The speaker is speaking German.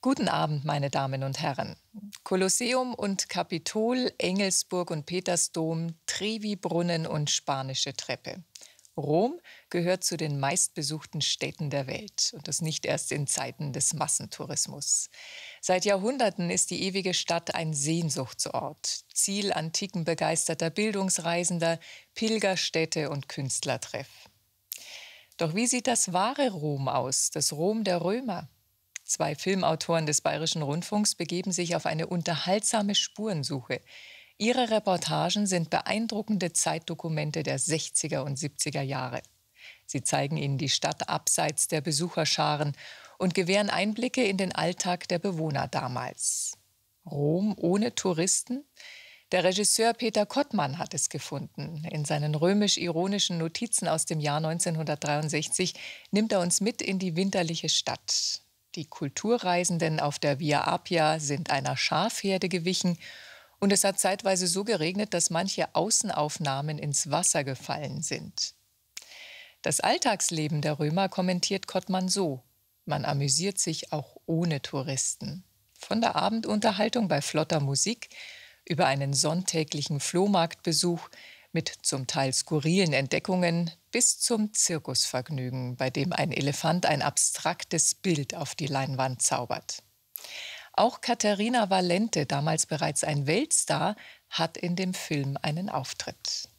Guten Abend, meine Damen und Herren. Kolosseum und Kapitol, Engelsburg und Petersdom, Trevi-Brunnen und Spanische Treppe. Rom gehört zu den meistbesuchten Städten der Welt und das nicht erst in Zeiten des Massentourismus. Seit Jahrhunderten ist die ewige Stadt ein Sehnsuchtsort, Ziel antikenbegeisterter Bildungsreisender, Pilgerstätte und Künstlertreff. Doch wie sieht das wahre Rom aus, das Rom der Römer? Zwei Filmautoren des Bayerischen Rundfunks begeben sich auf eine unterhaltsame Spurensuche. Ihre Reportagen sind beeindruckende Zeitdokumente der 60er und 70er Jahre. Sie zeigen Ihnen die Stadt abseits der Besucherscharen und gewähren Einblicke in den Alltag der Bewohner damals. Rom ohne Touristen? Der Regisseur Peter Kottmann hat es gefunden. In seinen römisch-ironischen Notizen aus dem Jahr 1963 nimmt er uns mit in die winterliche Stadt. Die Kulturreisenden auf der Via Appia sind einer Schafherde gewichen und es hat zeitweise so geregnet, dass manche Außenaufnahmen ins Wasser gefallen sind. Das Alltagsleben der Römer kommentiert Kottmann so: Man amüsiert sich auch ohne Touristen. Von der Abendunterhaltung bei flotter Musik über einen sonntäglichen Flohmarktbesuch mit zum Teil skurrilen Entdeckungen bis zum Zirkusvergnügen, bei dem ein Elefant ein abstraktes Bild auf die Leinwand zaubert. Auch Caterina Valente, damals bereits ein Weltstar, hat in dem Film einen Auftritt.